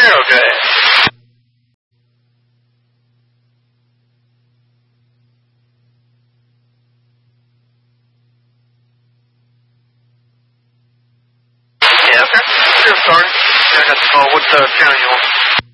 real good. Yeah, okay. Just starting. Yeah, I got the call. What channel you on?